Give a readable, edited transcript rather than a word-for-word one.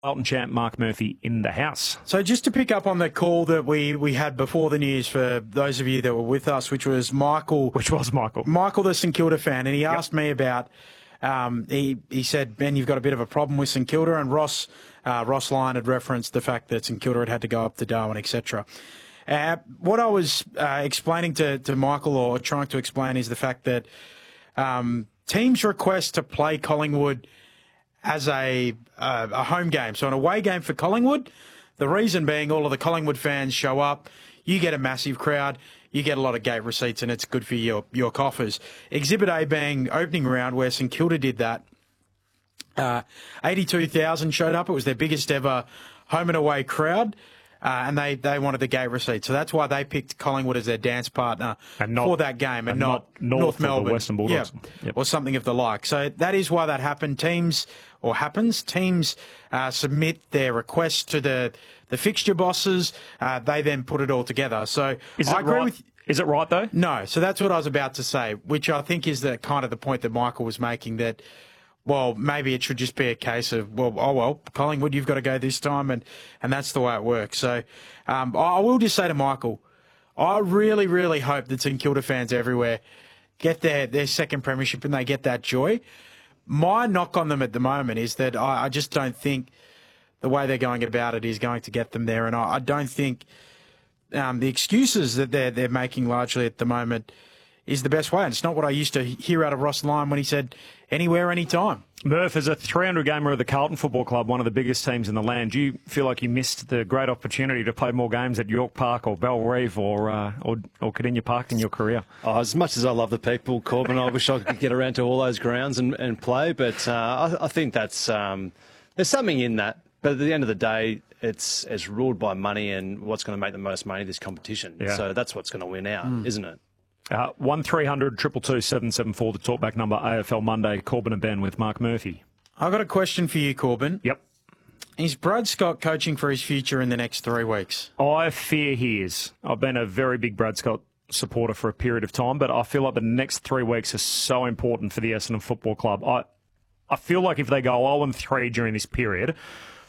Carlton champ Mark Murphy in the house. So just to pick up on the call that we had before the news for those of you that were with us, which was Michael. Michael, the St Kilda fan, and he asked me about, he said, Ben, you've got a bit of a problem with St Kilda, and Ross Lyon had referenced the fact that St Kilda had to go up to Darwin, etc. What I was explaining to Michael, or trying to explain, is the fact that teams' request to play Collingwood as a home game, so an away game for Collingwood, the reason being all of the Collingwood fans show up, you get a massive crowd, you get a lot of gate receipts, and it's good for your coffers. Exhibit A being opening round, where St Kilda did that. 82,000 showed up. It was their biggest ever home and away crowd. And they wanted the gate receipt. So that's why they picked Collingwood as their dance partner for that game, and not North Melbourne. The Western Bulldogs. Yep. Or something of the like. So that is why that happened. Teams submit their requests to the fixture bosses. They then put it all together. So I agree with you. Is it right, though? No. So that's what I was about to say, which I think is the kind of the point that Michael was making, that, well, maybe it should just be a case of, Collingwood, you've got to go this time, and that's the way it works. So I will just say to Michael, I really, really hope that St Kilda fans everywhere get their second premiership and they get that joy. My knock on them at the moment is that I just don't think the way they're going about it is going to get them there, and I don't think the excuses that they're making largely at the moment is the best way. And it's not what I used to hear out of Ross Lyon when he said anywhere, anytime. Murph, as a 300-gamer of the Carlton Football Club, one of the biggest teams in the land, do you feel like you missed the great opportunity to play more games at York Park or Bellerive or Cardinia Park in your career? Oh, as much as I love the people, Corbin, I wish I could get around to all those grounds and play. But I think that's there's something in that. But at the end of the day, it's ruled by money and what's going to make the most money this competition. Yeah. So that's what's going to win out, isn't it? 1300 222 774, the talkback number, AFL Monday, Corbin and Ben with Mark Murphy. I've got a question for you, Corbin. Yep. Is Brad Scott coaching for his future in the next 3 weeks? I fear he is. I've been a very big Brad Scott supporter for a period of time, but I feel like the next 3 weeks are so important for the Essendon Football Club. I feel like if they go 0-3 during this period,